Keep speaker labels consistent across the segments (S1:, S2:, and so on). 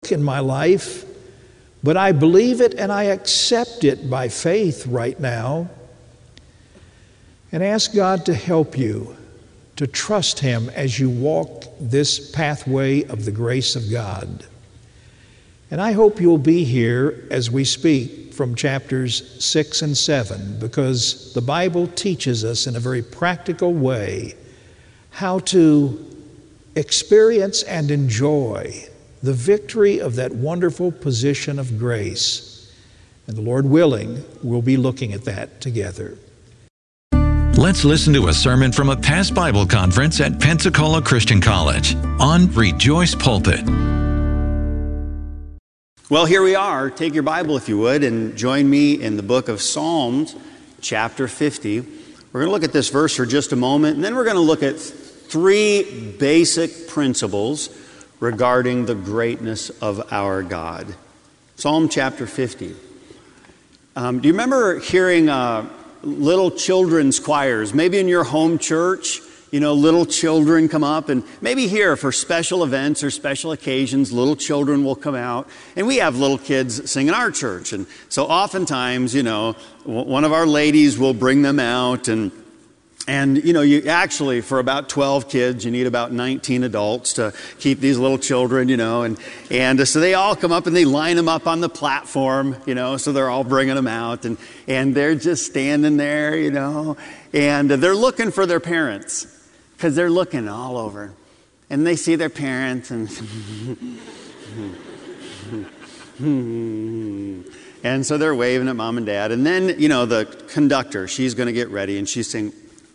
S1: work in my life, but I believe it and I accept it by faith right now. And ask God to help you to trust Him as you walk this pathway of the grace of God. And I hope you'll be here as we speak from chapters 6 and 7, because the Bible teaches us in a very practical way how to experience and enjoy the victory of that wonderful position of grace. And the Lord willing, we'll be looking at that together.
S2: Let's listen to a sermon from a past Bible conference at Pensacola Christian College on Rejoice Pulpit.
S3: Well, here we are. Take your Bible, if you would, and join me in the book of Psalms, chapter 50. We're going to look at this verse for just a moment, and then we're going to look at three basic principles regarding the greatness of our God. Psalm chapter 50. Do you remember hearing little children's choirs? Maybe in your home church, little children come up, and maybe here for special events or special occasions, little children will come out. And we have little kids sing in our church. And so oftentimes, one of our ladies will bring them out, and you actually, for about 12 kids, you need about 19 adults to keep these little children, and so they all come up and they line them up on the platform, so they're all bringing them out, and they're just standing there, and they're looking for their parents, because they're looking all over, and they see their parents, and and so they're waving at mom and dad, and then, the conductor, she's going to get ready, and she's saying,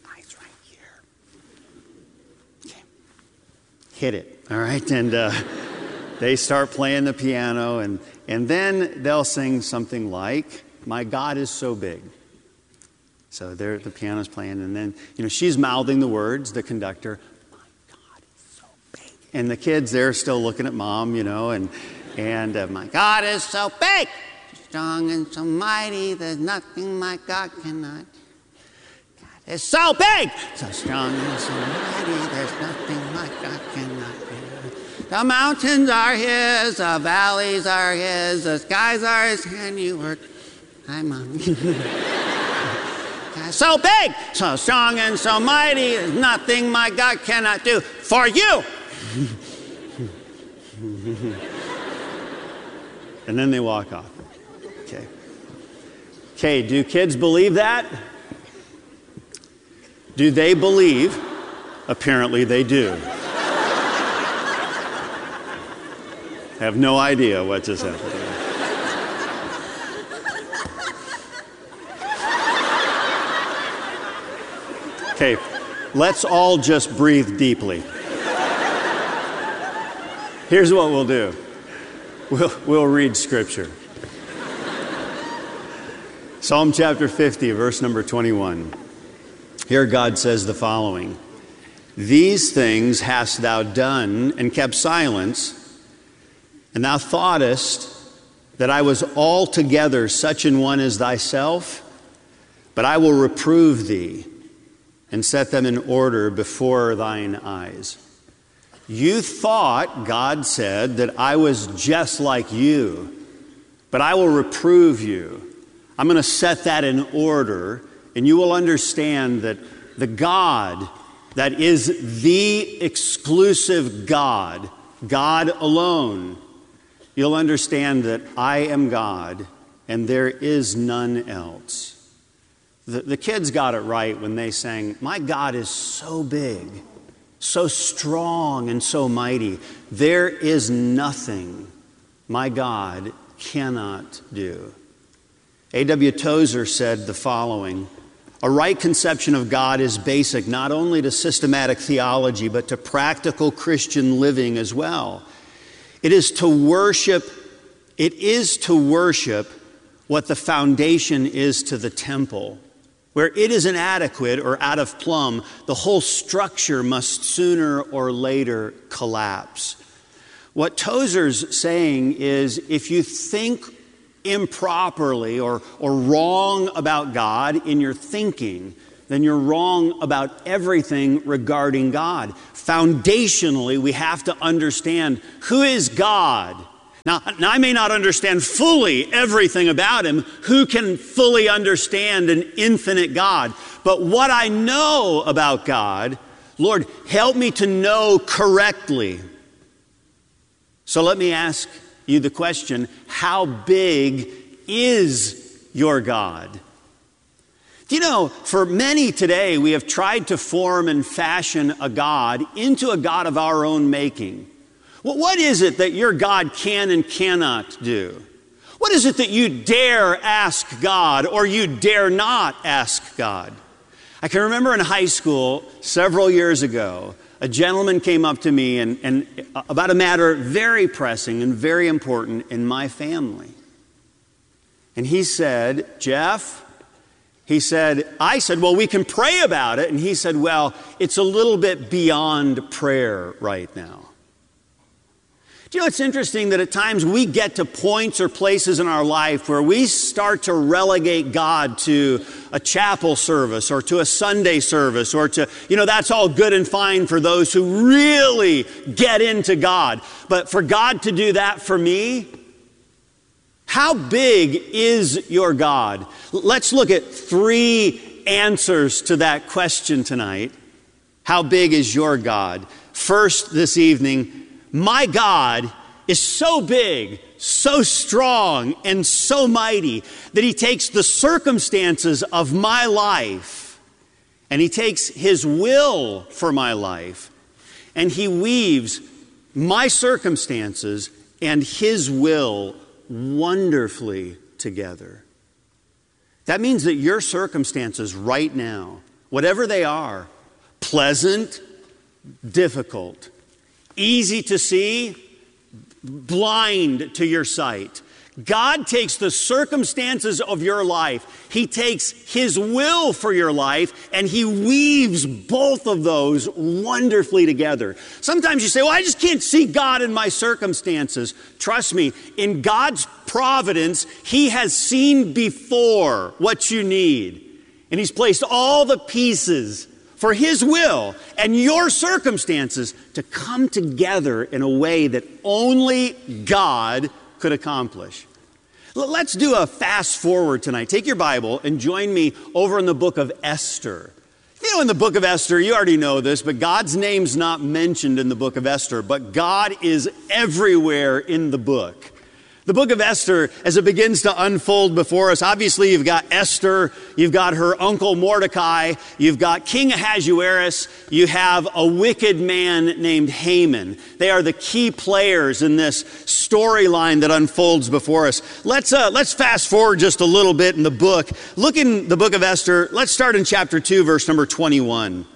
S3: hit it, all right? And they start playing the piano, and then they'll sing something like, "My God is so big." So there, the piano's playing, and then, she's mouthing the words, the conductor, "My God is so big." And the kids, they're still looking at mom, and "My God is so big, strong and so mighty, there's nothing my God cannot. It's so big, so strong and so mighty, there's nothing my God cannot do. The mountains are His, the valleys are His, the skies are His handiwork." Hi, Mom. So big, so strong and so mighty, there's nothing my God cannot do for you. And then they walk off. Okay, do kids believe that? Do they believe? Apparently they do. I have no idea what just happened. Okay, let's all just breathe deeply. Here's what we'll do. We'll read Scripture. Psalm chapter 50, verse number 21. Here God says the following: "These things hast thou done and kept silence, and thou thoughtest that I was altogether such an one as thyself, but I will reprove thee and set them in order before thine eyes." You thought, God said, that I was just like you, but I will reprove you. I'm going to set that in order, and you will understand that the God that is the exclusive God, God alone, you'll understand that I am God and there is none else. The kids got it right when they sang, "My God is so big, so strong and so mighty. There is nothing my God cannot do." A.W. Tozer said the following: "A right conception of God is basic not only to systematic theology, but to practical Christian living as well. It is to worship what the foundation is to the temple. Where it is inadequate or out of plumb, the whole structure must sooner or later collapse." What Tozer's saying is, if you think improperly or wrong about God in your thinking, then you're wrong about everything regarding God. Foundationally, we have to understand who is God. Now, I may not understand fully everything about him. Who can fully understand an infinite God? But what I know about God, Lord, help me to know correctly. So let me ask you the question, how big is your God? You know, for many today, we have tried to form and fashion a God into a God of our own making. Well, what is it that your God can and cannot do? What is it that you dare ask God or you dare not ask God? I can remember in high school several years ago, a gentleman came up to me and about a matter very pressing and very important in my family. And he said, Jeff, I said, well, we can pray about it. And he said, well, it's a little bit beyond prayer right now. Do you know, it's interesting that at times we get to points or places in our life where we start to relegate God to a chapel service or to a Sunday service or to, that's all good and fine for those who really get into God. But for God to do that for me, how big is your God? Let's look at 3 answers to that question tonight. How big is your God? First, this evening, my God is so big, so strong, and so mighty that he takes the circumstances of my life and he takes his will for my life and he weaves my circumstances and his will wonderfully together. That means that your circumstances right now, whatever they are, pleasant, difficult, easy to see, blind to your sight. God takes the circumstances of your life. He takes his will for your life and he weaves both of those wonderfully together. Sometimes you say, well, I just can't see God in my circumstances. Trust me, in God's providence, he has seen before what you need. And he's placed all the pieces for his will and your circumstances to come together in a way that only God could accomplish. Let's do a fast forward tonight. Take your Bible and join me over in the book of Esther. In the book of Esther, you already know this, but God's name's not mentioned in the book of Esther, but God is everywhere in the book. The book of Esther, as it begins to unfold before us, obviously you've got Esther, you've got her uncle Mordecai, you've got King Ahasuerus, you have a wicked man named Haman. They are the key players in this storyline that unfolds before us. Let's fast forward just a little bit in the book. Look in the book of Esther. Let's start in chapter 2, verse number 21.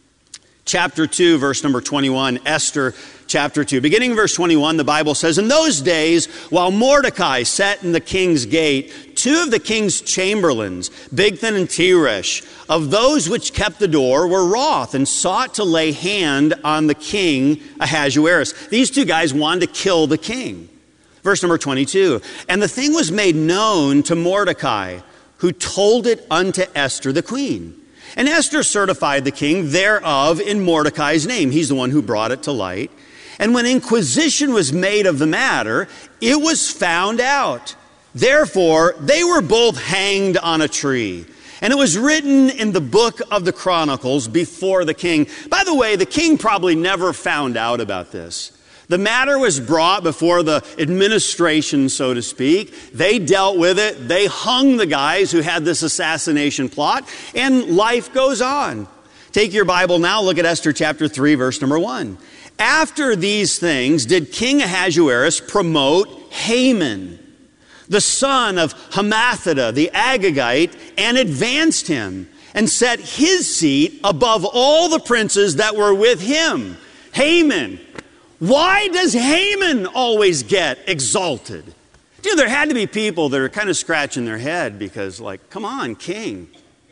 S3: Chapter 2, verse number 21, Esther chapter 2. Beginning in verse 21, the Bible says, in those days, while Mordecai sat in the king's gate, 2 of the king's chamberlains, Bigthan and Teresh, of those which kept the door, were wroth and sought to lay hand on the king Ahasuerus. These 2 guys wanted to kill the king. Verse number 22, and the thing was made known to Mordecai, who told it unto Esther the queen. And Esther certified the king thereof in Mordecai's name. He's the one who brought it to light. And when inquisition was made of the matter, it was found out. Therefore, they were both hanged on a tree. And it was written in the book of the Chronicles before the king. By the way, the king probably never found out about this. The matter was brought before the administration, so to speak. They dealt with it. They hung the guys who had this assassination plot, and life goes on. Take your Bible now, look at Esther chapter 3, verse number 1. After these things did King Ahasuerus promote Haman, the son of Hammedatha, the Agagite, and advanced him, and set his seat above all the princes that were with him. Haman. Why does Haman always get exalted? There had to be people that are kind of scratching their head because, come on, king.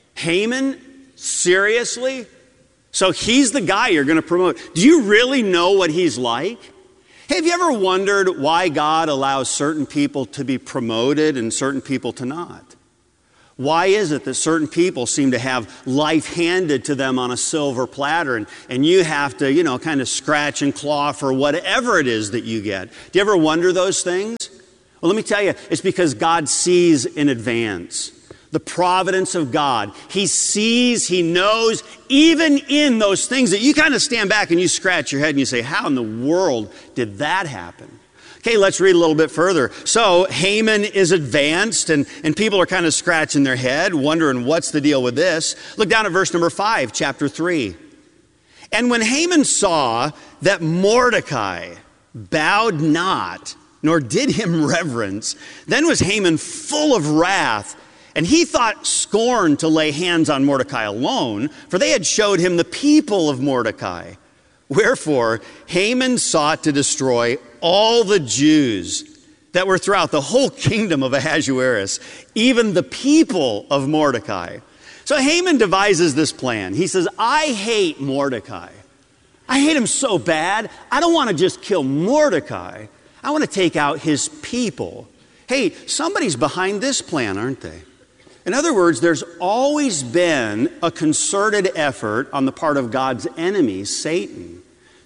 S3: Haman? Seriously? So he's the guy you're going to promote. Do you really know what he's like? Hey, have you ever wondered why God allows certain people to be promoted and certain people to not? Why is it that certain people seem to have life handed to them on a silver platter and you have to, kind of scratch and claw for whatever it is that you get? Do you ever wonder those things? Well, let me tell you, it's because God sees in advance. The providence of God. He sees, He knows, even in those things that you kind of stand back and you scratch your head and you say, how in the world did that happen? Okay, let's read a little bit further. So Haman is advanced and people are kind of scratching their head, wondering what's the deal with this. Look down at verse number 5, chapter 3. And when Haman saw that Mordecai bowed not, nor did him reverence, then was Haman full of wrath, and he thought scorn to lay hands on Mordecai alone, for they had showed him the people of Mordecai. Wherefore, Haman sought to destroy all the Jews that were throughout the whole kingdom of Ahasuerus, even the people of Mordecai. So Haman devises this plan. He says, I hate Mordecai. I hate him so bad, I don't want to just kill Mordecai. I want to take out his people. Hey, somebody's behind this plan, aren't they? In other words, there's always been a concerted effort on the part of God's enemy, Satan,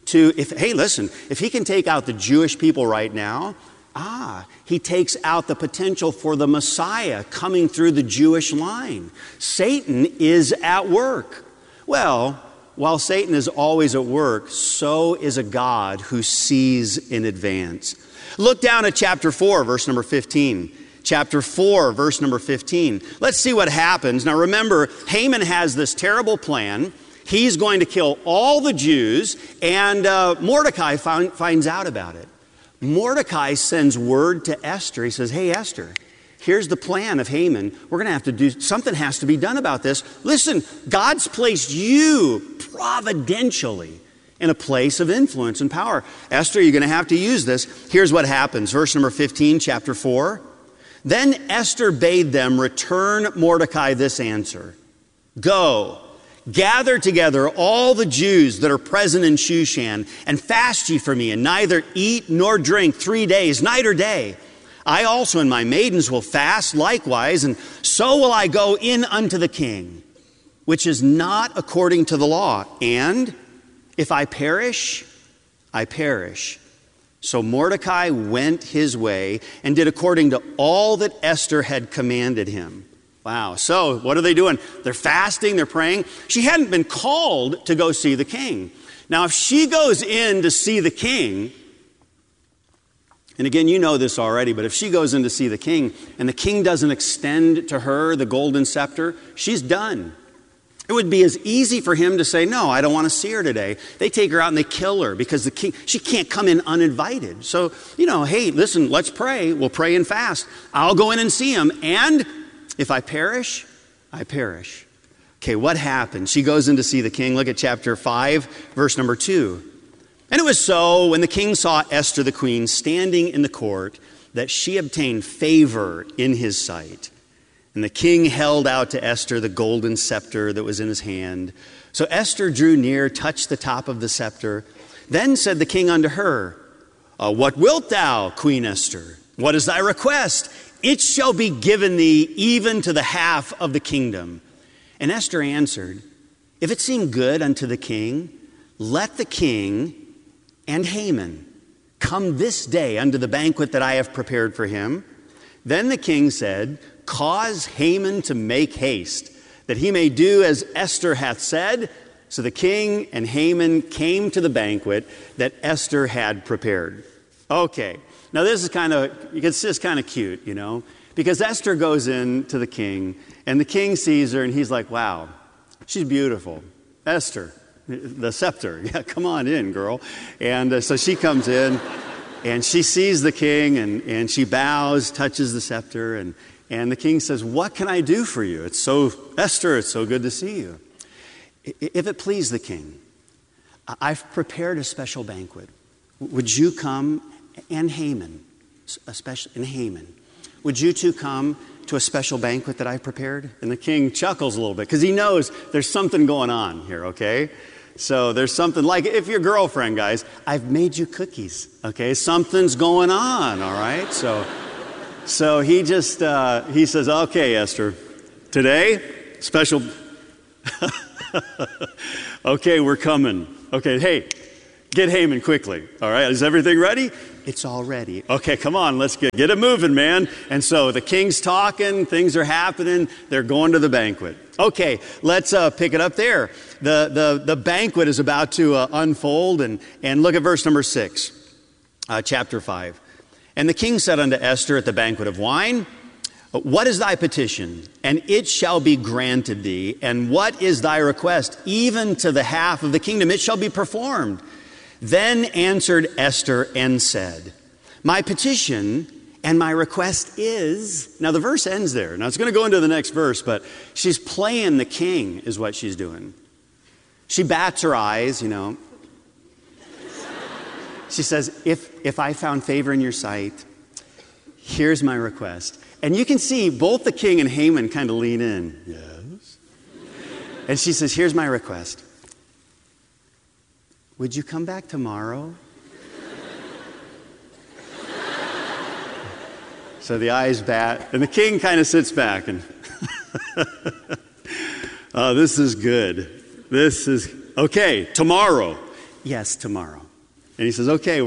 S3: if he can take out the Jewish people right now, he takes out the potential for the Messiah coming through the Jewish line. Satan is at work. Well, while Satan is always at work, so is a God who sees in advance. Look down at chapter 4, verse number 15. Chapter 4, verse number 15. Let's see what happens. Now remember, Haman has this terrible plan. He's going to kill all the Jews, and Mordecai finds out about it. Mordecai sends word to Esther. He says, hey, Esther, here's the plan of Haman. We're going to have to do, something has to be done about this. Listen, God's placed you providentially in a place of influence and power. Esther, you're going to have to use this. Here's what happens. Verse number 15, chapter 4. Then Esther bade them return Mordecai this answer. Go, gather together all the Jews that are present in Shushan, and fast ye for me, and neither eat nor drink 3 days, night or day. I also and my maidens will fast likewise, and so will I go in unto the king, which is not according to the law. And if I perish, I perish. So Mordecai went his way and did according to all that Esther had commanded him. Wow. So what are they doing? They're fasting, they're praying. She hadn't been called to go see the king. Now, if she goes in to see the king, and again, you know this already, but if she goes in to see the king and the king doesn't extend to her the golden scepter, she's done. It would be as easy for him to say, no, I don't want to see her today. They take her out and they kill her because the king, she can't come in uninvited. So, hey, listen, let's pray. We'll pray and fast. I'll go in and see him. And if I perish, I perish. Okay, what happened? She goes in to see the king. Look at chapter 5, verse number 2. And it was so when the king saw Esther the queen standing in the court that she obtained favor in his sight. And the king held out to Esther the golden scepter that was in his hand. So Esther drew near, touched the top of the scepter. Then said the king unto her, what wilt thou, Queen Esther? What is thy request? It shall be given thee even to the half of the kingdom. And Esther answered, if it seem good unto the king, let the king and Haman come this day unto the banquet that I have prepared for him. Then the king said, cause Haman to make haste, that he may do as Esther hath said. So the king and Haman came to the banquet that Esther had prepared. Okay, now this is it's kind of cute, because Esther goes in to the king, and the king sees her, and he's like, wow, she's beautiful. Esther, the scepter, yeah, come on in, girl. And so she comes in, and she sees the king, and she bows, touches the scepter, and the king says, what can I do for you? Esther, it's so good to see you. If it please the king, I've prepared a special banquet. Would you come, and Haman, would you two come to a special banquet that I prepared? And the king chuckles a little bit because he knows there's something going on here, okay? So there's something like, if your girlfriend, guys, I've made you cookies, okay? Something's going on, all right? So he just, he says, okay, Esther, Today, special. Okay, we're coming. Okay, hey, get Haman quickly. All right, is everything ready? It's all ready. Okay, come on, let's get it moving, man. And so the king's talking, things are happening, they're going to the banquet. Okay, let's pick it up there. The banquet is about to unfold, and look at verse number 6, chapter 5. And the king said unto Esther at the banquet of wine, what is thy petition? And it shall be granted thee. And what is thy request? Even to the half of the kingdom, it shall be performed. Then answered Esther and said, my petition and my request is, now the verse ends there. Now it's going to go into the next verse, but she's playing the king is what she's doing. She bats her eyes, you know. She says, if I found favor in your sight, here's my request. And you can see both the king and Haman kind of lean in. Yes. And she says, here's my request. Would you come back tomorrow? So the eyes bat, and the king kind of sits back and, oh, this is good. This is, okay, tomorrow. Yes, tomorrow. And he says, okay,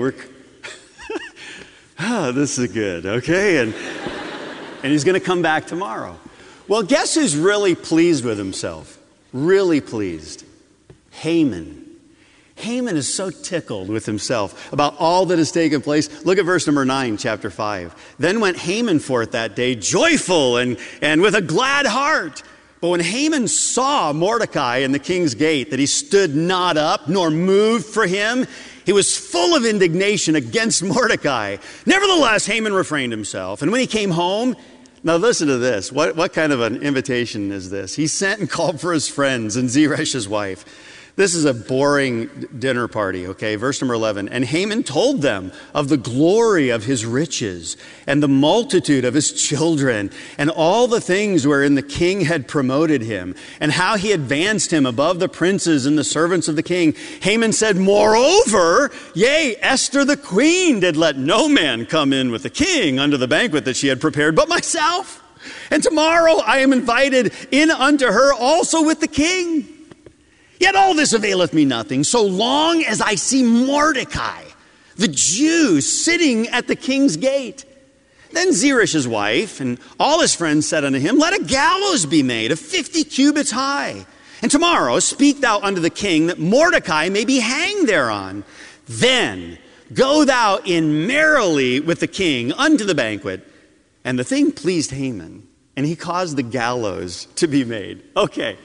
S3: this is good, okay? And he's going to come back tomorrow. Well, guess who's really pleased with himself? Really pleased? Haman. Haman is so tickled with himself about all that has taken place. Look at verse number 9, chapter 5. Then went Haman forth that day, joyful and with a glad heart. But when Haman saw Mordecai in the king's gate, that he stood not up, nor moved for him, he was full of indignation against Mordecai. Nevertheless, Haman refrained himself. And when he came home, now listen to this. What kind of an invitation is this? He sent and called for his friends and Zeresh his wife. This is a boring dinner party, okay? Verse number 11. And Haman told them of the glory of his riches and the multitude of his children and all the things wherein the king had promoted him and how he advanced him above the princes and the servants of the king. Haman said, moreover, yea, Esther the queen did let no man come in with the king unto the banquet that she had prepared but myself. And tomorrow I am invited in unto her also with the king. Yet all this availeth me nothing, so long as I see Mordecai, the Jew, sitting at the king's gate. Then Zeresh his wife and all his friends said unto him, let a gallows be made of 50 cubits high. And tomorrow speak thou unto the king that Mordecai may be hanged thereon. Then go thou in merrily with the king unto the banquet. And the thing pleased Haman, and he caused the gallows to be made. Okay.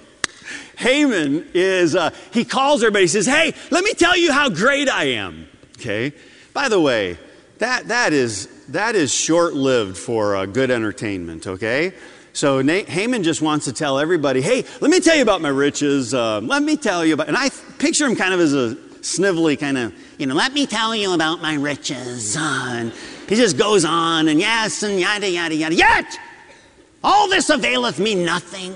S3: Haman is, he calls everybody, he says, hey, let me tell you how great I am. Okay. By the way, that is short-lived for good entertainment, okay? So Haman just wants to tell everybody, hey, let me tell you about my riches. Let me tell you about, and I picture him kind of as a snivelly kind of, let me tell you about my riches. And he just goes on and yes, and yada, yada, yada. Yet, all this availeth me nothing.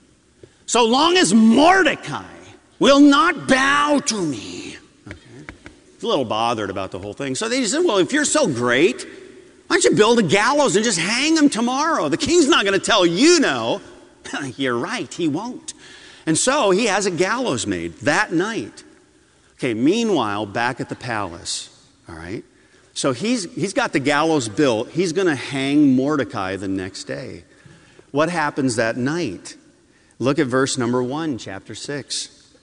S3: So long as Mordecai will not bow to me. Okay. He's a little bothered about the whole thing. So they said, well, if you're so great, why don't you build a gallows and just hang him tomorrow? The king's not going to tell you no. You're right, he won't. And so he has a gallows made that night. Okay, meanwhile, back at the palace, all right? So he's got the gallows built. He's going to hang Mordecai the next day. What happens that night? Look at verse number 1, chapter 6.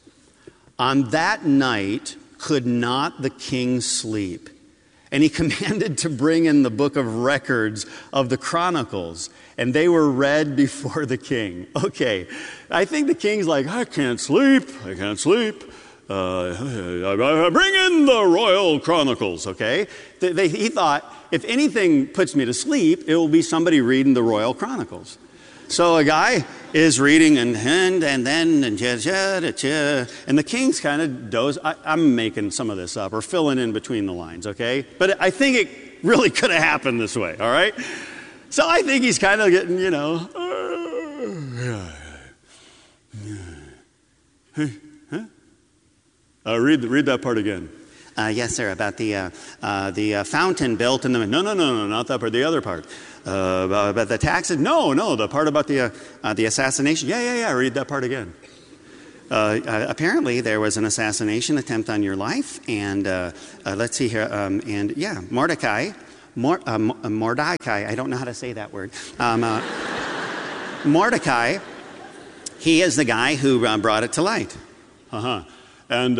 S3: On that night could not the king sleep, and he commanded to bring in the book of records of the Chronicles, and they were read before the king. Okay, I think the king's like, I can't sleep. Bring in the royal Chronicles, okay? He thought, if anything puts me to sleep, it will be somebody reading the royal Chronicles. So a guy is reading and then and the king's kind of doze. I'm making some of this up or filling in between the lines, okay? But I think it really could have happened this way, all right? So I think he's kind of getting, read that part again. Yes, sir, about the fountain built in the... No, not that part, the other part. About the taxes? No, the part about the assassination. Yeah, read that part again. Apparently, there was an assassination attempt on your life, and let's see here, Mordecai, I don't know how to say that word. Mordecai, he is the guy who brought it to light. And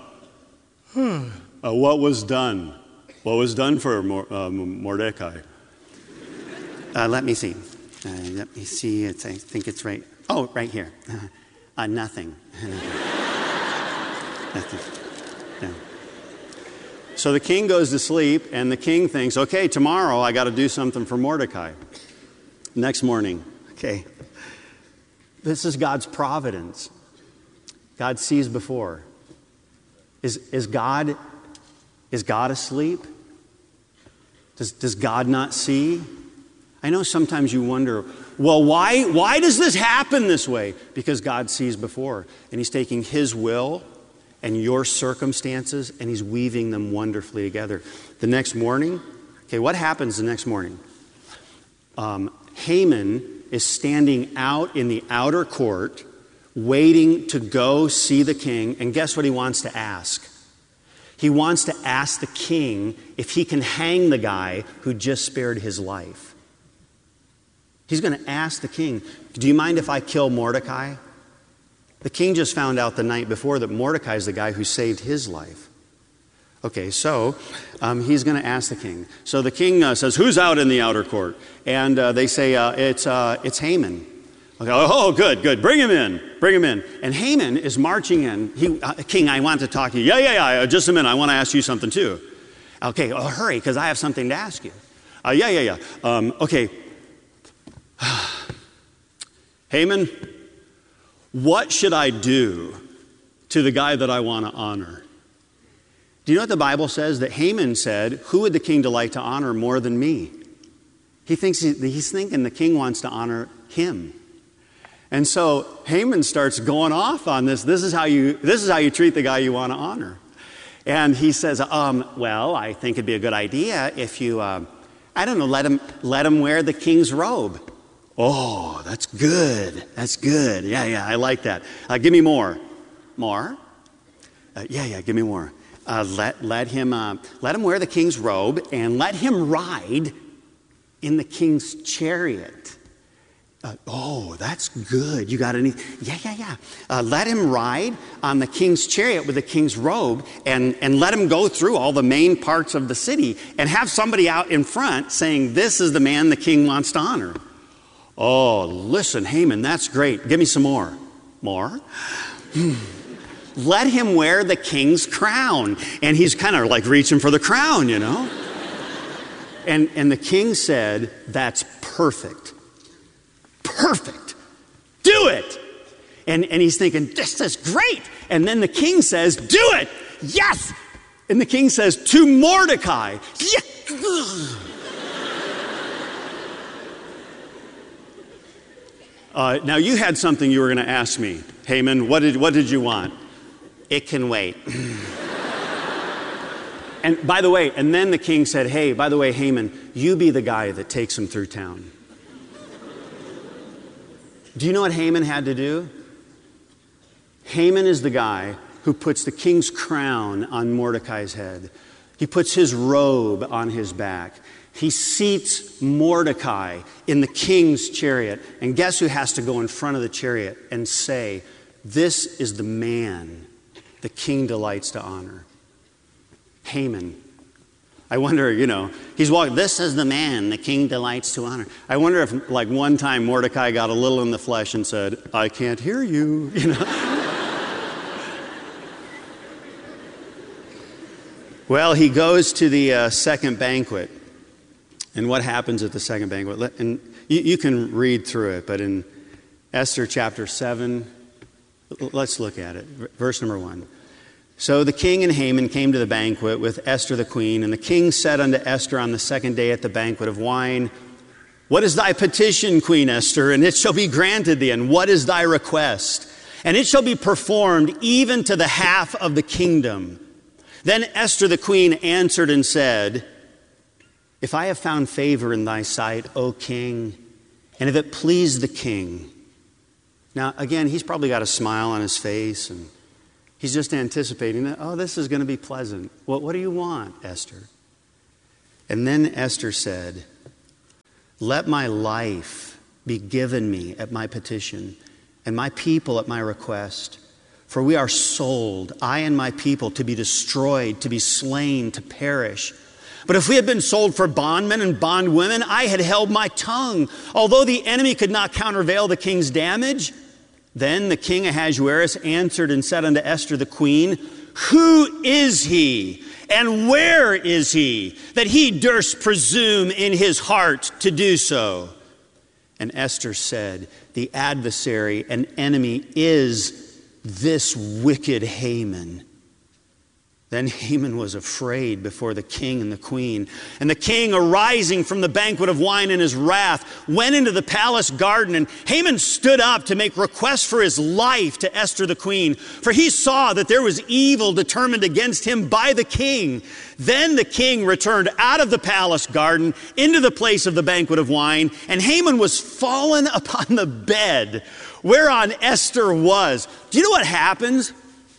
S3: what was done? What was done for Mordecai? Let me see. I think it's right. Oh, right here. Nothing. Nothing. No. So the king goes to sleep, and the king thinks, okay, tomorrow I got to do something for Mordecai. Next morning, okay. This is God's providence. God sees before. Is God asleep? Does God not see? I know sometimes you wonder, well, why does this happen this way? Because God sees before, and He's taking His will and your circumstances, and He's weaving them wonderfully together. The next morning, okay, what happens the next morning? Haman is standing out in the outer court, waiting to go see the king, and guess what he wants to ask? He wants to ask the king if he can hang the guy who just spared his life. He's going to ask the king, do you mind if I kill Mordecai? The king just found out the night before that Mordecai is the guy who saved his life. Okay, so he's going to ask the king. So the king says, who's out in the outer court? And they say, it's Haman. Okay, oh, good. Bring him in. And Haman is marching in. King, I want to talk to you. Yeah. Just a minute. I want to ask you something too. Okay, hurry, because I have something to ask you. Yeah. Okay. Haman, what should I do to the guy that I want to honor? Do you know what the Bible says? That Haman said, who would the king delight to honor more than me? He's thinking the king wants to honor him. And so Haman starts going off on this. This is how you treat the guy you want to honor. And he says, well, I think it'd be a good idea if you, let him wear the king's robe. Oh, that's good. Yeah, I like that. Give me more. More? Yeah, give me more. Let him wear the king's robe and let him ride in the king's chariot. That's good. You got any? Yeah. Let him ride on the king's chariot with the king's robe and let him go through all the main parts of the city and have somebody out in front saying, this is the man the king wants to honor. Oh, listen, Haman, that's great. Give me some more. More? Let him wear the king's crown. And he's kind of like reaching for the crown, you know. And the king said, that's perfect. Perfect. Do it. And he's thinking, this is great. And then the king says, do it. Yes. And the king says, to Mordecai. Yes. Now you had something you were going to ask me, Haman. What did you want? It can wait. And by the way, and then the king said, hey, by the way, Haman, you be the guy that takes him through town. Do you know what Haman had to do? Haman is the guy who puts the king's crown on Mordecai's head. He puts his robe on his back. He seats Mordecai in the king's chariot. And guess who has to go in front of the chariot and say, this is the man the king delights to honor? Haman. I wonder, he's walking, this is the man the king delights to honor. I wonder if, like, one time Mordecai got a little in the flesh and said, I can't hear you, Well, he goes to the second banquet. And what happens at the second banquet? And you can read through it, but in Esther chapter 7, let's look at it. Verse number 1. So the king and Haman came to the banquet with Esther the queen, and the king said unto Esther on the second day at the banquet of wine, what is thy petition, Queen Esther? And it shall be granted thee. And what is thy request? And it shall be performed even to the half of the kingdom. Then Esther the queen answered and said, if I have found favor in thy sight, O king, and if it please the king. Now, again, he's probably got a smile on his face, and he's just anticipating that, oh, this is going to be pleasant. What do you want, Esther? And then Esther said, let my life be given me at my petition, and my people at my request. For we are sold, I and my people, to be destroyed, to be slain, to perish. But if we had been sold for bondmen and bondwomen, I had held my tongue, although the enemy could not countervail the king's damage. Then the king Ahasuerus answered and said unto Esther the queen, who is he, and where is he, that he durst presume in his heart to do so? And Esther said, the adversary and enemy is this wicked Haman. Then Haman was afraid before the king and the queen. And the king, arising from the banquet of wine in his wrath, went into the palace garden. And Haman stood up to make request for his life to Esther the queen, for he saw that there was evil determined against him by the king. Then the king returned out of the palace garden into the place of the banquet of wine. And Haman was fallen upon the bed whereon Esther was. Do you know what happens?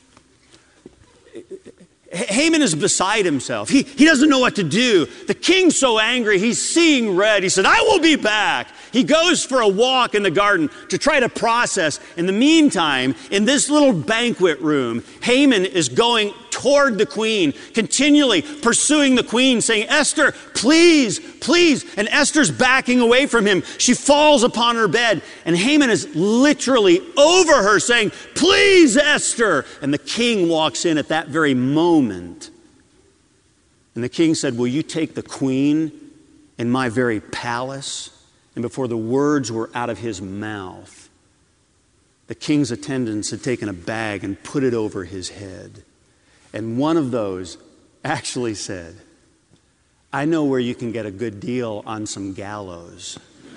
S3: Haman is beside himself. He doesn't know what to do. The king's so angry, he's seeing red. He said, I will be back. He goes for a walk in the garden to try to process. In the meantime, in this little banquet room, Haman is going toward the queen, continually pursuing the queen, saying, Esther, please, please. And Esther's backing away from him. She falls upon her bed, and Haman is literally over her, saying, please, Esther. And the king walks in at that very moment. And the king said, will you take the queen in my very palace? And before the words were out of his mouth, the king's attendants had taken a bag and put it over his head. And one of those actually said, I know where you can get a good deal on some gallows.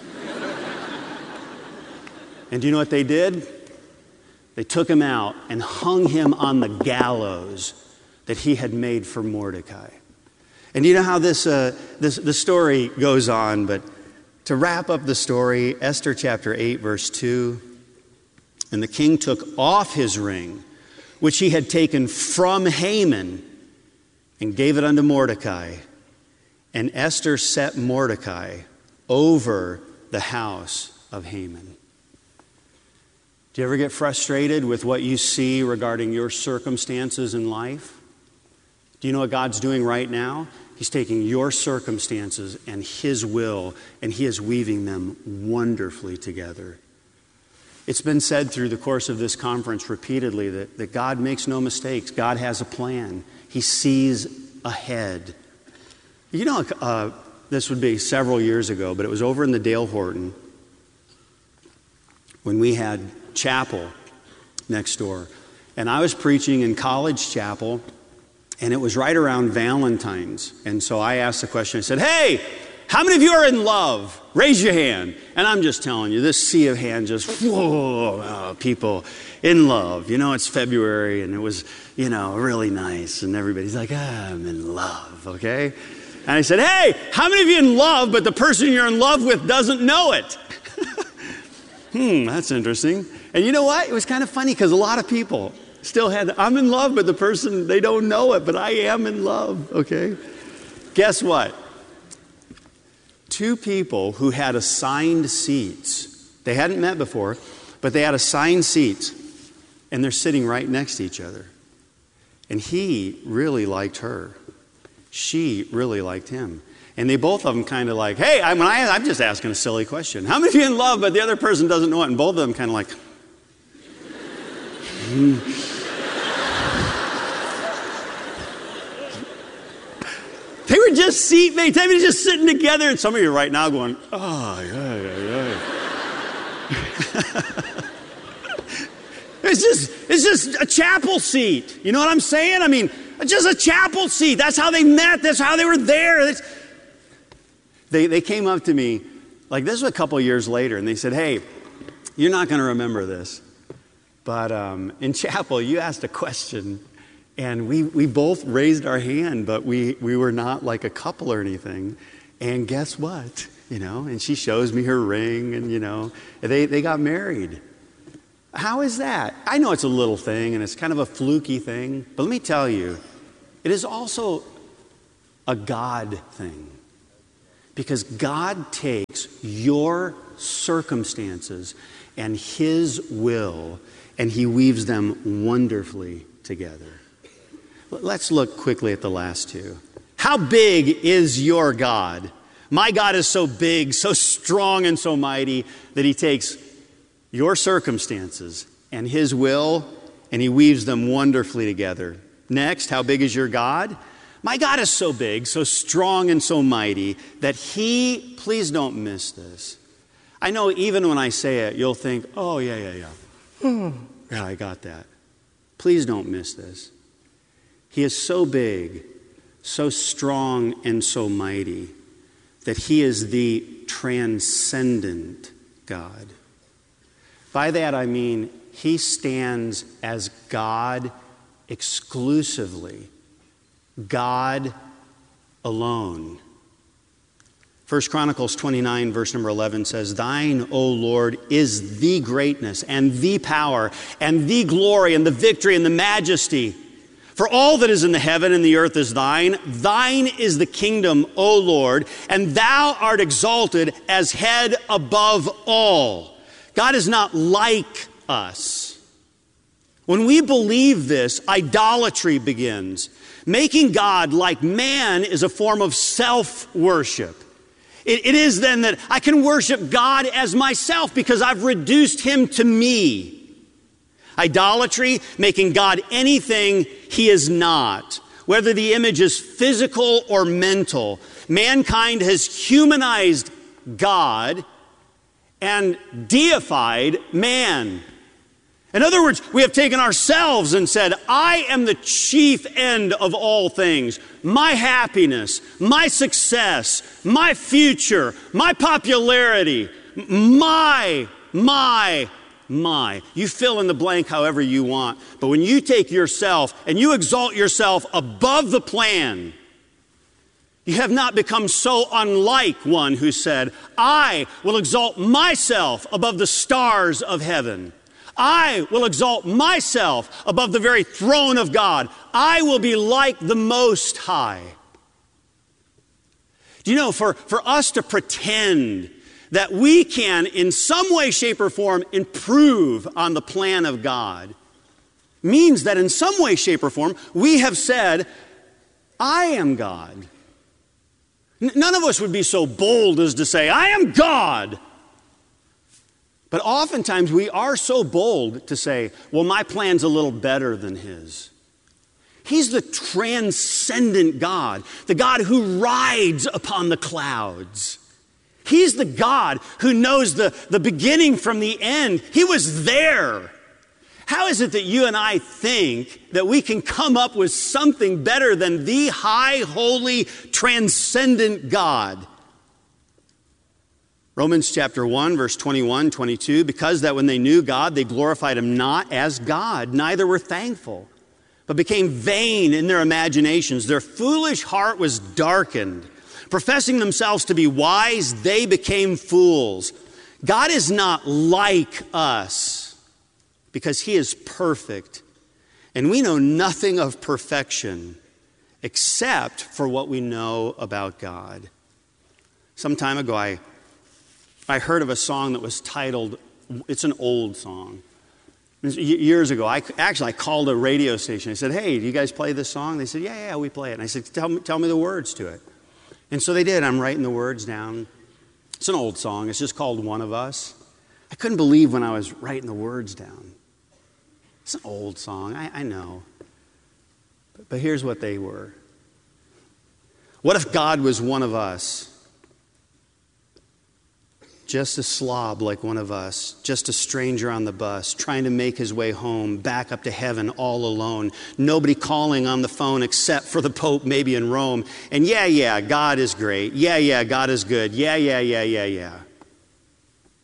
S3: And do you know what they did? They took him out and hung him on the gallows that he had made for Mordecai. And you know how this story goes on, but to wrap up the story, Esther chapter 8, verse 2, and the king took off his ring, which he had taken from Haman, and gave it unto Mordecai. And Esther set Mordecai over the house of Haman. Do you ever get frustrated with what you see regarding your circumstances in life? Do you know what God's doing right now? He's taking your circumstances and His will, and He is weaving them wonderfully together. It's been said through the course of this conference repeatedly that God makes no mistakes. God has a plan. He sees ahead. You know, this would be several years ago, but it was over in the Dale Horton when we had chapel next door. And I was preaching in College Chapel, and it was right around Valentine's. And so I asked the question, I said, hey, how many of you are in love? Raise your hand. And I'm just telling you, this sea of hands just, whoa, people in love. You know, it's February, and it was, you know, really nice. And everybody's like, I'm in love, okay? And I said, hey, how many of you in love, but the person you're in love with doesn't know it? That's interesting. And you know what? It was kind of funny because a lot of people still had, I'm in love, but the person, they don't know it, but I am in love, okay? Guess what? Two people who had assigned seats, they hadn't met before, but they had assigned seats, and they're sitting right next to each other. And he really liked her. She really liked him. And they both of them kind of like, hey, I'm just asking a silly question. How many of you in love, but the other person doesn't know it? And both of them kind of like, They were just seatmates. They were just sitting together. And some of you right now going, oh, yeah. It's just a chapel seat. You know what I'm saying? I mean, just a chapel seat. That's how they met. That's how they were there. They came up to me, like this was a couple years later, and they said, hey, you're not going to remember this, but in chapel, you asked a question, And we both raised our hand, but we were not like a couple or anything. And guess what? And she shows me her ring, and, they got married. How is that? I know it's a little thing, and it's kind of a fluky thing, but let me tell you, it is also a God thing. Because God takes your circumstances and His will, and He weaves them wonderfully together. Let's look quickly at the last two. How big is your God? My God is so big, so strong, and so mighty that He takes your circumstances and His will, and He weaves them wonderfully together. Next, how big is your God? My God is so big, so strong, and so mighty that He, please don't miss this. I know even when I say it, you'll think, oh, yeah. Yeah, I got that. Please don't miss this. He is so big, so strong, and so mighty that He is the transcendent God. By that I mean He stands as God exclusively, God alone. 1 Chronicles 29, verse number 11 says, Thine, O Lord, is the greatness and the power and the glory and the victory and the majesty. For all that is in the heaven and the earth is thine. Thine is the kingdom, O Lord, and thou art exalted as head above all. God is not like us. When we believe this, idolatry begins. Making God like man is a form of self-worship. It is then that I can worship God as myself because I've reduced Him to me. Idolatry, making God anything He is not. Whether the image is physical or mental, mankind has humanized God and deified man. In other words, we have taken ourselves and said, I am the chief end of all things. My happiness, my success, my future, my popularity, my. You fill in the blank however you want. But when you take yourself and you exalt yourself above the plan, you have not become so unlike one who said, I will exalt myself above the stars of heaven. I will exalt myself above the very throne of God. I will be like the Most High. Do you know, for us to pretend that we can, in some way, shape, or form, improve on the plan of God, means that in some way, shape, or form, we have said, I am God. None of us would be so bold as to say, I am God. But oftentimes we are so bold to say, well, my plan's a little better than His. He's the transcendent God, the God who rides upon the clouds. He's the God who knows the beginning from the end. He was there. How is it that you and I think that we can come up with something better than the high, holy, transcendent God? Romans chapter 1, verse 21, 22, because that when they knew God, they glorified Him not as God, neither were thankful, but became vain in their imaginations. Their foolish heart was darkened. Professing themselves to be wise, they became fools. God is not like us because He is perfect. And we know nothing of perfection except for what we know about God. Some time ago, I heard of a song that was titled, it's an old song. Years ago, I called a radio station. I said, hey, do you guys play this song? They said, yeah, we play it. And I said, tell me the words to it. And so they did. I'm writing the words down. It's an old song. It's just called One of Us. I couldn't believe when I was writing the words down. It's an old song. I know. But here's what they were. What if God was one of us? Just a slob like one of us, just a stranger on the bus, trying to make his way home, back up to heaven all alone. Nobody calling on the phone except for the Pope maybe in Rome. And yeah, God is great. Yeah, God is good. Yeah.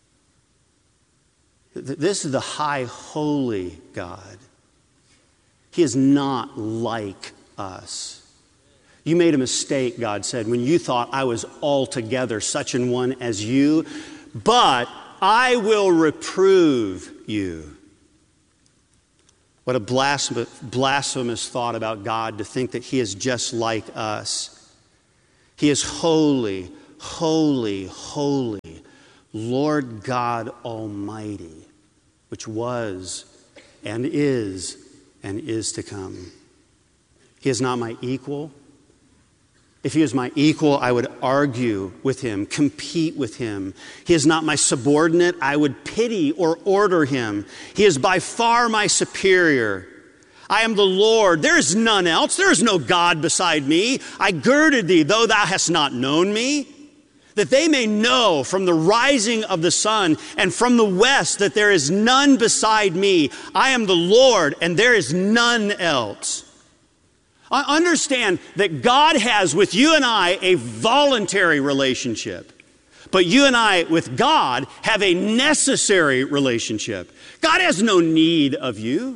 S3: This is the high, holy God. He is not like us. You made a mistake, God said, when you thought I was altogether such an one as you, but I will reprove you. What a blasphemous thought about God, to think that he is just like us. He is holy, holy, holy, Lord God Almighty, which was and is to come. He is not my equal. If he is my equal, I would argue with him, compete with him. He is not my subordinate, I would pity or order him. He is by far my superior. I am the Lord, there is none else, there is no God beside me. I girded thee, though thou hast not known me, that they may know from the rising of the sun and from the west that there is none beside me. I am the Lord, and there is none else. I understand that God has with you and I a voluntary relationship, but you and I with God have a necessary relationship. God has no need of you.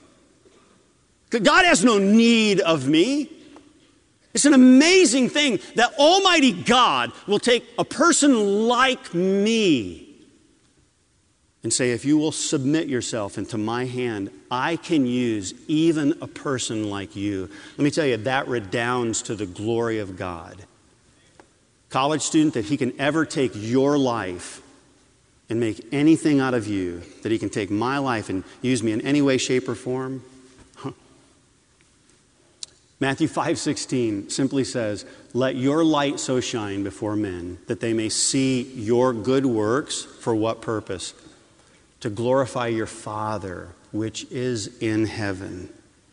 S3: God has no need of me. It's an amazing thing that Almighty God will take a person like me and say, if you will submit yourself into my hand, I can use even a person like you. Let me tell you, that redounds to the glory of God. College student, that he can ever take your life and make anything out of you, that he can take my life and use me in any way, shape, or form. Matthew 5:16 simply says, let your light so shine before men that they may see your good works. For what purpose? To glorify your Father which is in heaven.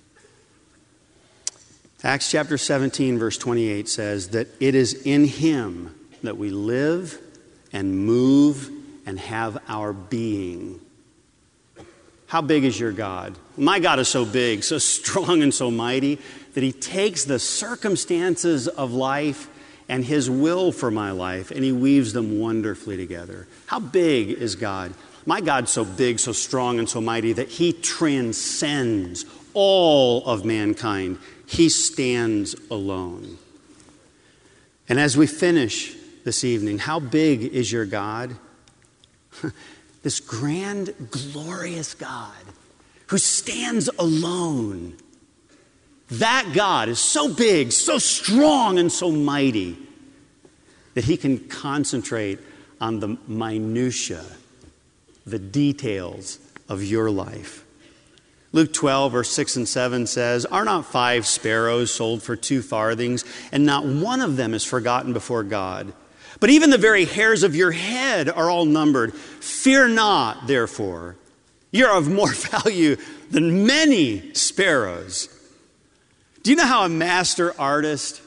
S3: Acts chapter 17 verse 28 says that it is in him that we live and move and have our being. How big is your God? My God is so big, so strong, and so mighty that he takes the circumstances of life and his will for my life and he weaves them wonderfully together. How big is God? My God's so big, so strong, and so mighty that he transcends all of mankind. He stands alone. And as we finish this evening, how big is your God? This grand, glorious God who stands alone. That God is so big, so strong, and so mighty that he can concentrate on the minutiae, the details of your life. Luke 12, verse 6 and 7 says, are not 5 sparrows sold for 2 farthings, and not one of them is forgotten before God? But even the very hairs of your head are all numbered. Fear not, therefore. You're of more value than many sparrows. Do you know how a master artist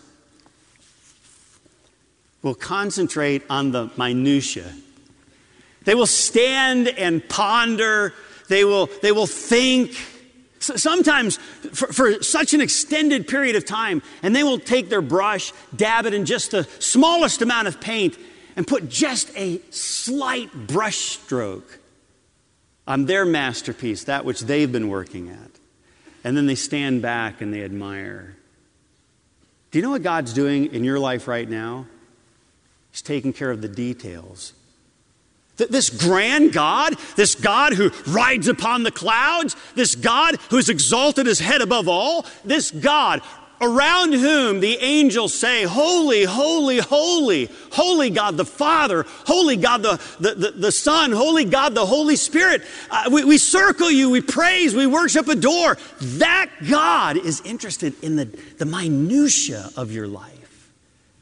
S3: will concentrate on the minutiae? They will stand and ponder. They will think. Sometimes for such an extended period of time, and they will take their brush, dab it in just the smallest amount of paint, and put just a slight brush stroke on their masterpiece, that which they've been working at. And then they stand back and they admire. Do you know what God's doing in your life right now? He's taking care of the details. This grand God, this God who rides upon the clouds, this God who has exalted his head above all, this God around whom the angels say, holy, holy, holy, holy God the Father, holy God the Son, holy God the Holy Spirit. We circle you, we praise, we worship, adore. That God is interested in the minutiae of your life.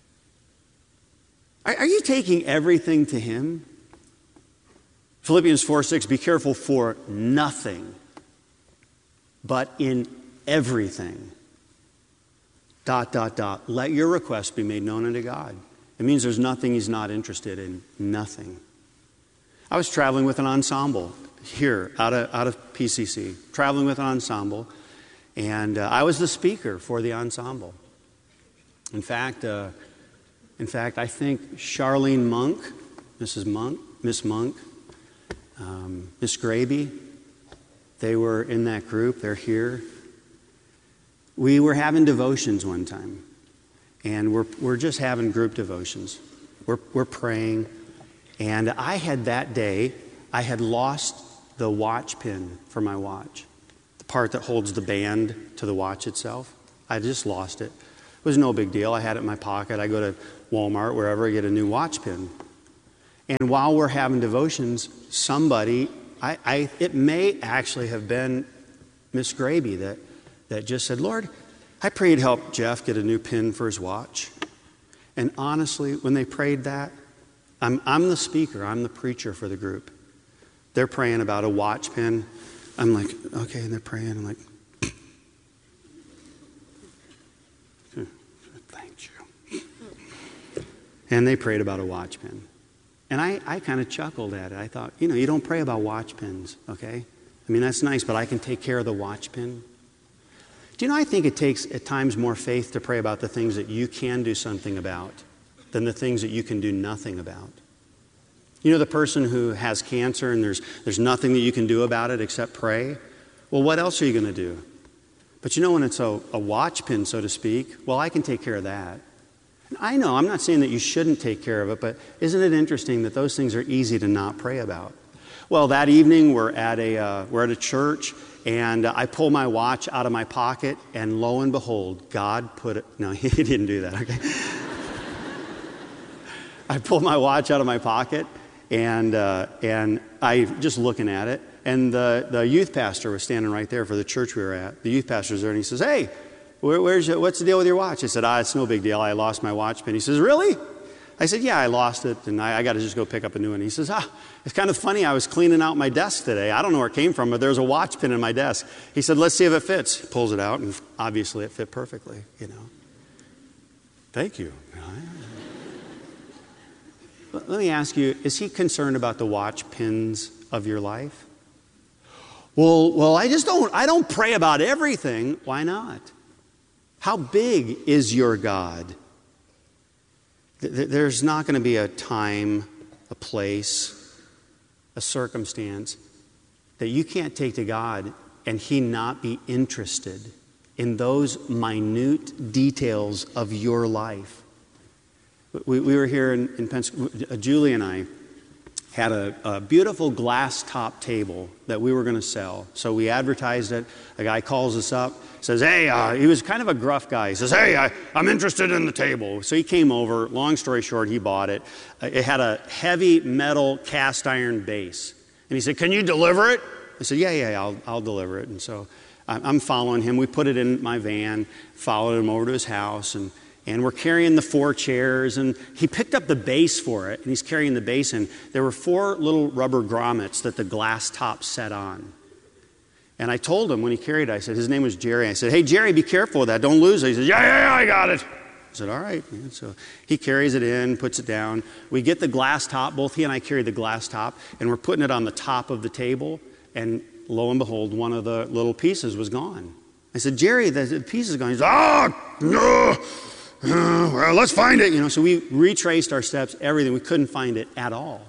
S3: Are you taking everything to him? Philippians 4:6, be careful for nothing, but in everything. ... Let your requests be made known unto God. It means there's nothing he's not interested in. Nothing. I was traveling with an ensemble here out of PCC, traveling with an ensemble, and I was the speaker for the ensemble. In fact, I think Charlene Monk, Miss Monk, Miss Graby, they were in that group. They're here. We were having devotions one time, and we're just having group devotions. We're praying, and I had lost the watch pin for my watch, the part that holds the band to the watch itself. I just lost it. It was no big deal. I had it in my pocket. I go to Walmart, wherever, I get a new watch pin. And while we're having devotions, somebody, it may actually have been Miss Graby that just said, Lord, I pray you'd help Jeff get a new pin for his watch. And honestly, when they prayed that, I'm the speaker, I'm the preacher for the group. They're praying about a watch pin. I'm like, okay, and they're praying. I'm like, thank you. And they prayed about a watch pin. And I kind of chuckled at it. I thought, you don't pray about watch pins, okay? I mean, that's nice, but I can take care of the watch pin. Do you know, I think it takes at times more faith to pray about the things that you can do something about than the things that you can do nothing about. You know, the person who has cancer and there's nothing that you can do about it except pray. Well, what else are you going to do? But when it's a watch pin, so to speak, well, I can take care of that. And I know, I'm not saying that you shouldn't take care of it, but isn't it interesting that those things are easy to not pray about? Well, that evening we're at a church, and I pull my watch out of my pocket, and lo and behold, God put it. No, He didn't do that. Okay. I pull my watch out of my pocket, and I just looking at it, and the youth pastor was standing right there for the church we were at. The youth pastor's there, and he says, "Hey, what's the deal with your watch?" I said, "It's no big deal. I lost my watch pin." He says, "Really?" I said, "Yeah, I lost it, and I got to just go pick up a new one." He says, "It's kind of funny. I was cleaning out my desk today. I don't know where it came from, but there's a watch pin in my desk." He said, "Let's see if it fits." He pulls it out, and obviously it fit perfectly, Thank you. Let me ask you, is he concerned about the watch pins of your life? Well, I don't pray about everything. Why not? How big is your God? There's not going to be a time, a place, a circumstance that you can't take to God and He not be interested in those minute details of your life. We were here in Pensacola. Julie and I had a beautiful glass top table that we were going to sell. So we advertised it. A guy calls us up, says, "Hey," he was kind of a gruff guy. He says, "Hey, I'm interested in the table." So he came over. Long story short, he bought it. It had a heavy metal cast iron base. And he said, "Can you deliver it?" I said, Yeah, I'll deliver it. And so I'm following him. We put it in my van, followed him over to his house, and we're carrying the 4 chairs, and he picked up the base for it, and he's carrying the base, and there were 4 little rubber grommets that the glass top set on. And I told him when he carried it, I said, his name was Jerry. I said, "Hey, Jerry, be careful with that. Don't lose it." He said, Yeah, I got it. I said, "All right." And so he carries it in, puts it down. We get the glass top. Both he and I carry the glass top, and we're putting it on the top of the table, and lo and behold, one of the little pieces was gone. I said, "Jerry, the piece is gone." He said, "Oh, no. Well, let's find it." So we retraced our steps, everything. We couldn't find it at all.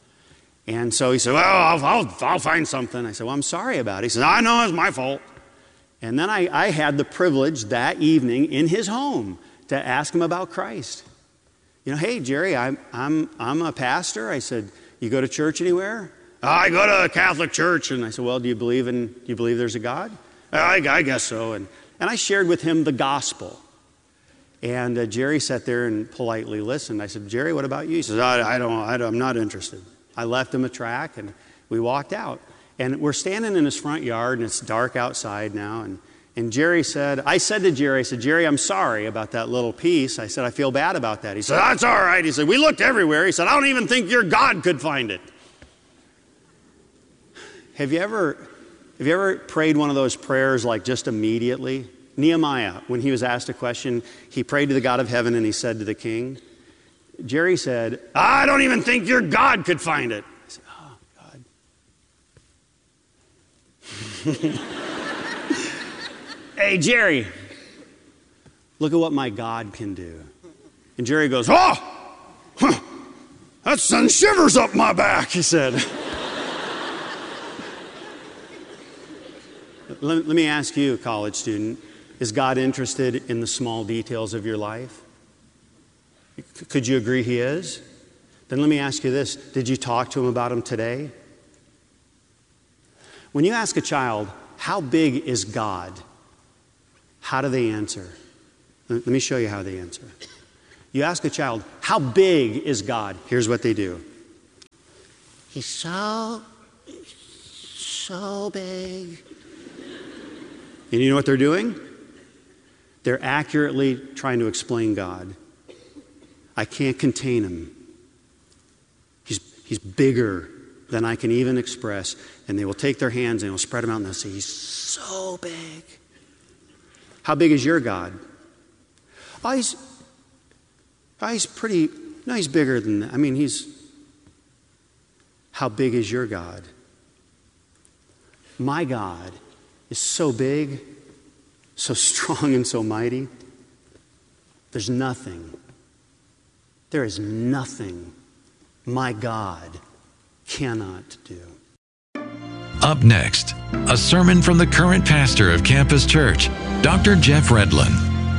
S3: And so he said, "Well, I'll find something." I said, "Well, I'm sorry about it." He said, "I know, it's my fault." And then I had the privilege that evening in his home to ask him about Christ. "Hey, Jerry, I'm a pastor." I said, "You go to church anywhere?" "I go to a Catholic church." And I said, "Well, do you believe there's a God?" I guess so. And I shared with him the gospel. And Jerry sat there and politely listened. I said, "Jerry, what about you?" He says, I'm not interested." I left him a track, and we walked out. And we're standing in his front yard, and it's dark outside now. And Jerry said, I said to Jerry, "Jerry, I'm sorry about that little piece." I said, "I feel bad about that." He said, "That's all right." He said, "We looked everywhere." He said, "I don't even think your God could find it." Have you ever prayed one of those prayers like just immediately? Nehemiah, when he was asked a question, he prayed to the God of heaven, and he said to the king. Jerry said, "I don't even think your God could find it." I said, "Oh, God." "Hey, Jerry, look at what my God can do." And Jerry goes, "That sends shivers up my back," he said. Let me ask you, college student, Is God interested in the small details of your life? Could you agree He is? Then let me ask you this. Did you talk to Him about Him today? When you ask a child, how big is God? How do they answer? Let me show you how they answer. You ask a child, how big is God? Here's what they do. He's so big. And you know what they're doing? They're accurately trying to explain God. I can't contain Him. He's bigger than I can even express. And they will take their hands and they'll spread them out and they'll say, He's so big. How big is your God? Oh, he's pretty, no, He's bigger than that. I mean, how big is your God? My God is so big, so strong and so mighty. There is nothing my God cannot do.
S2: Up next, a sermon from the current pastor of Campus Church, Dr. Jeff Redlin.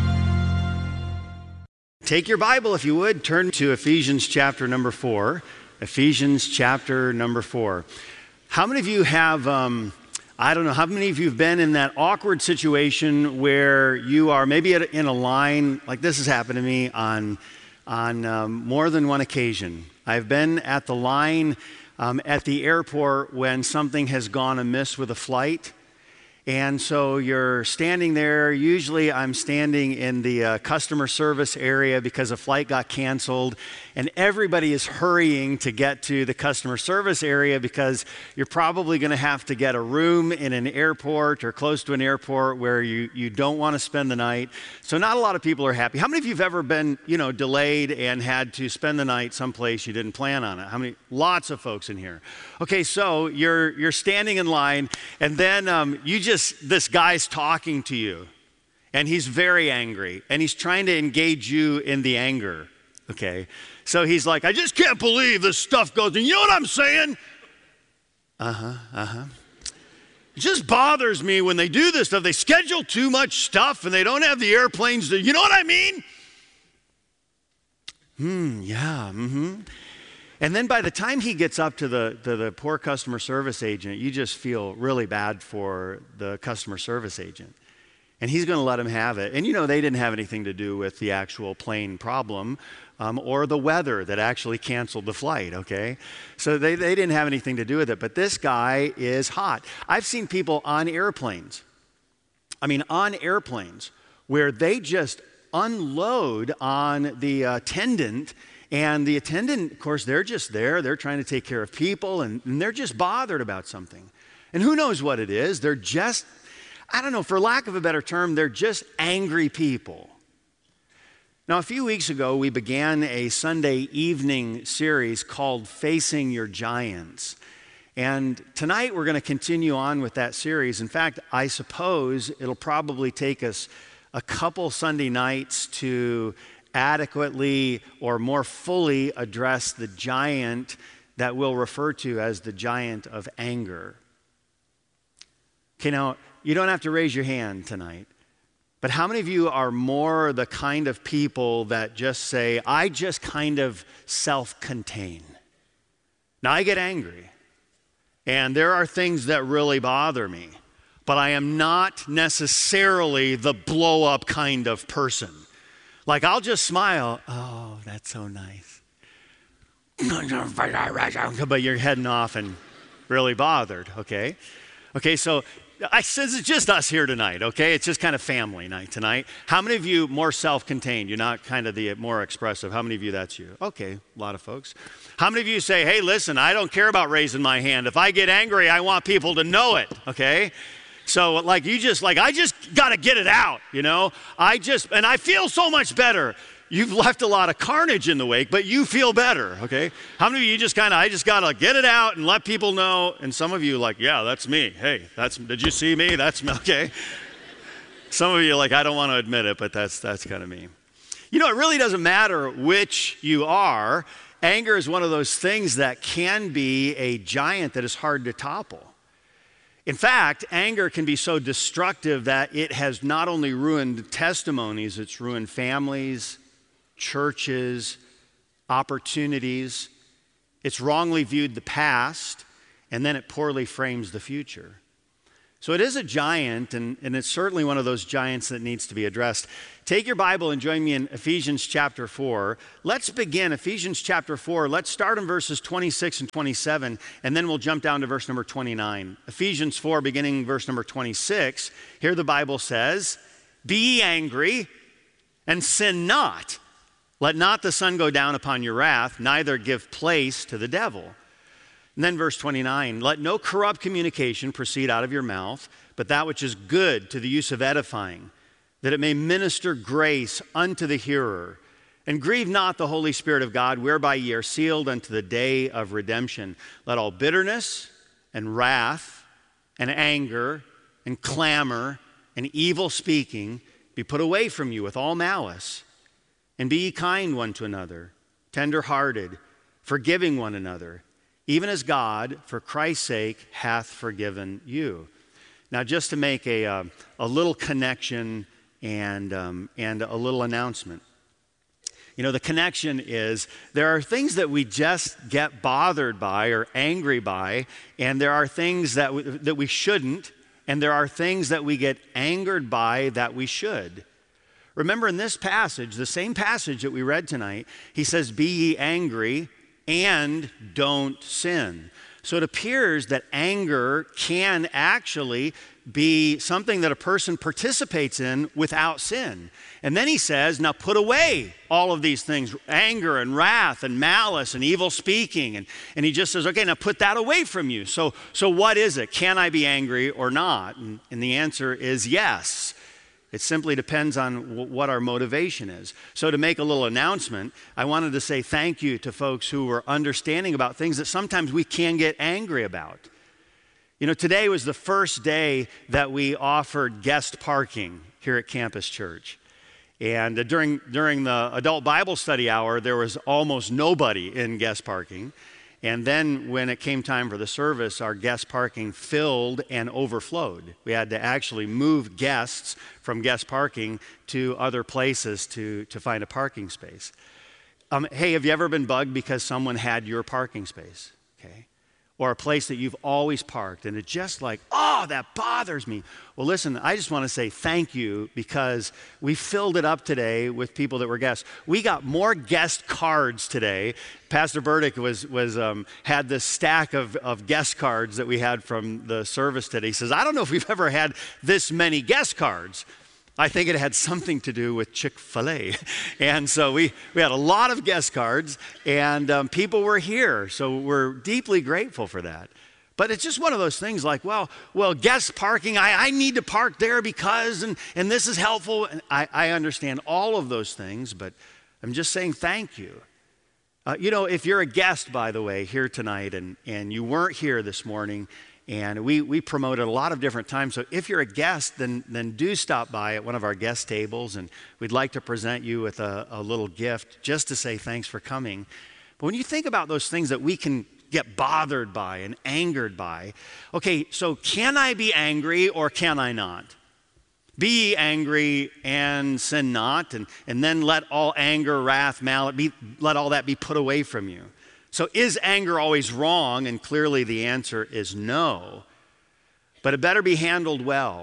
S3: Take your Bible, if you would, turn to Ephesians chapter number 4. Ephesians chapter number 4. How many of you have, I don't know, how many of you have been in that awkward situation where you are maybe in a line, like this has happened to me on more than one occasion. I've been at the line at the airport when something has gone amiss with a flight. And so you're standing there. Usually I'm standing in the customer service area because a flight got canceled. And everybody is hurrying to get to the customer service area because you're probably going to have to get a room in an airport or close to an airport where you don't want to spend the night. So not a lot of people are happy. How many of you have ever been, delayed and had to spend the night someplace you didn't plan on it? How many? Lots of folks in here. Okay, so you're standing in line, and then this guy's talking to you, and he's very angry, and he's trying to engage you in the anger, okay? So he's like, I just can't believe this stuff goes, and you know what I'm saying? It just bothers me when they do this stuff. They schedule too much stuff, and they don't have the airplanes to, you know what I mean? And then by the time he gets up to the poor customer service agent, you just feel really bad for the customer service agent. And he's going to let him have it. And they didn't have anything to do with the actual plane problem or the weather that actually canceled the flight, okay? So they didn't have anything to do with it. But this guy is hot. I've seen people on airplanes where they just unload on the attendant. And the attendant, of course, they're just there. They're trying to take care of people, and they're just bothered about something. And who knows what it is? They're just, I don't know, for lack of a better term, they're just angry people. Now, a few weeks ago, we began a Sunday evening series called Facing Your Giants. And tonight, we're going to continue on with that series. In fact, I suppose it'll probably take us a couple Sunday nights to adequately or more fully address the giant that we'll refer to as the giant of anger. Okay, now, you don't have to raise your hand tonight, but how many of you are more the kind of people that just say, I just kind of self-contain? Now, I get angry, and there are things that really bother me, but I am not necessarily the blow-up kind of person. Like, I'll just smile. Oh, that's so nice. But you're heading off and really bothered, okay? Okay, so it's just us here tonight, okay? It's just kind of family night tonight. How many of you more self-contained? You're not kind of the more expressive. How many of you that's you? Okay, a lot of folks. How many of you say, hey, listen, I don't care about raising my hand. If I get angry, I want people to know it, okay? So I just got to get it out, and I feel so much better. You've left a lot of carnage in the wake, but you feel better, okay? How many of you I just got to get it out and let people know? And some of you yeah, that's me. Hey, did you see me? That's me, okay? Some of you I don't want to admit it, but that's kind of me. It really doesn't matter which you are. Anger is one of those things that can be a giant that is hard to topple. In fact, anger can be so destructive that it has not only ruined testimonies, it's ruined families, churches, opportunities. It's wrongly viewed the past, and then it poorly frames the future. So it is a giant, and it's certainly one of those giants that needs to be addressed. Take your Bible and join me in Ephesians chapter 4. Let's begin Ephesians chapter 4. Let's start in verses 26 and 27, and then we'll jump down to verse number 29. Ephesians 4, beginning verse number 26. Here the Bible says, "Be ye angry, and sin not. Let not the sun go down upon your wrath, neither give place to the devil." And then verse 29, "Let no corrupt communication proceed out of your mouth, but that which is good to the use of edifying, that it may minister grace unto the hearer. And grieve not the Holy Spirit of God, whereby ye are sealed unto the day of redemption. Let all bitterness and wrath and anger and clamor and evil speaking be put away from you with all malice. And be ye kind one to another, tender-hearted, forgiving one another, even as God, for Christ's sake, hath forgiven you." Now, just to make a little connection and a little announcement. You know, the connection is there are things that we just get bothered by or angry by, and there are things that we shouldn't, and there are things that we get angered by that we should. Remember in this passage, the same passage that we read tonight, he says, "Be ye angry, and don't sin." So it appears that anger can actually be something that a person participates in without sin. And then he says, now put away all of these things, anger and wrath and malice and evil speaking. And he just says, okay, now put that away from you. So what is it? Can I be angry or not? And the answer is yes. It simply depends on what our motivation is. So to make a little announcement, I wanted to say thank you to folks who were understanding about things that sometimes we can get angry about. You know, today was the first day that we offered guest parking here at Campus Church. And during the adult Bible study hour, there was almost nobody in guest parking. And then when it came time for the service, our guest parking filled and overflowed. We had to actually move guests from guest parking to other places to find a parking space. Hey, have you ever been bugged because someone had your parking space? Okay. Or a place that you've always parked, and it's just like, oh, that bothers me. Well, listen, I just want to say thank you because we filled it up today with people that were guests. We got more guest cards today. Pastor Burdick had this stack of guest cards that we had from the service today. He says, I don't know if we've ever had this many guest cards. I think it had something to do with Chick-fil-A. And so we had a lot of guest cards, and people were here. So we're deeply grateful for that. But it's just one of those things like, well, guest parking, I need to park there because, and this is helpful. And I understand all of those things, but I'm just saying thank you. You know, if you're a guest, by the way, here tonight, and you weren't here this morning, and we promote at a lot of different times. So if you're a guest, then do stop by at one of our guest tables, and we'd like to present you with a little gift just to say thanks for coming. But when you think about those things that we can get bothered by and angered by, okay, so can I be angry or can I not? Be ye angry and sin not, and then let all anger, wrath, malice, let all that be put away from you. So is anger always wrong? And clearly the answer is no. But it better be handled well.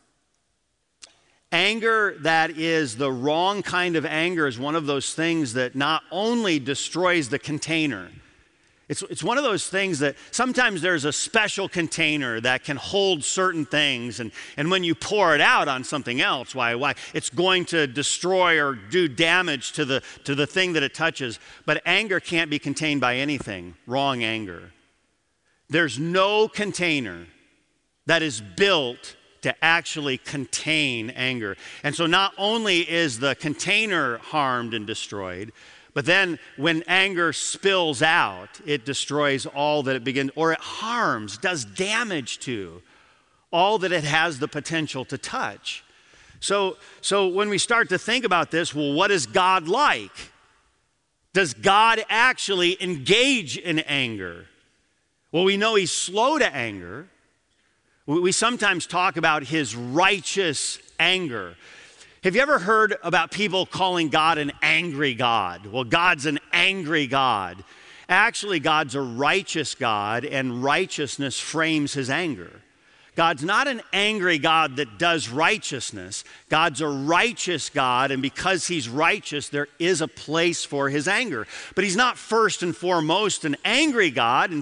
S3: Anger that is the wrong kind of anger is one of those things that not only destroys the container. It's one of those things that sometimes there's a special container that can hold certain things, and when you pour it out on something else, why it's going to destroy or do damage to the thing that it touches. But anger can't be contained by anything, wrong anger. There's no container that is built to actually contain anger. And so not only is the container harmed and destroyed, but then when anger spills out, it destroys all that it begins, or it harms, does damage to all that it has the potential to touch. So when we start to think about this, well, what is God like? Does God actually engage in anger? Well, we know he's slow to anger. We sometimes talk about his righteous anger. Have you ever heard about people calling God an angry God? Well, God's an angry God. Actually, God's a righteous God, and righteousness frames his anger. God's not an angry God that does righteousness. God's a righteous God, and because he's righteous, there is a place for his anger. But he's not first and foremost an angry God. In